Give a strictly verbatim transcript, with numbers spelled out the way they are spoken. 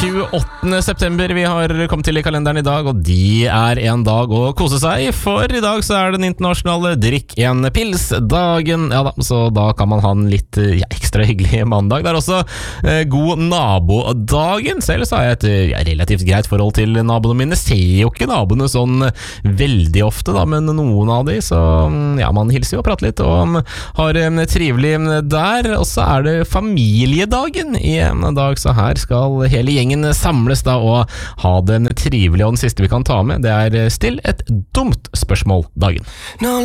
tjueåttende september vi har kommet til i kalenderen i dag, og de er en dag å kose seg, for i dag så er den internasjonale drikk en pils-dagen. Ja da, så da kan man ha en litt ja, ekstra hyggelig mandag. Det er også eh, god nabodagen. Selv så har jeg et ja, relativt greit forhold til naboene mine. Ser jo ikke naboene sånn veldig ofte da, men noen av de, så ja, man hilser jo og prater litt og har en trivelig der. Og så er det familiedagen i en dag, så her skal hele gjengen samles da og ha den trivelige, og den siste vi kan ta med, det er still et dumt spørsmål dagen.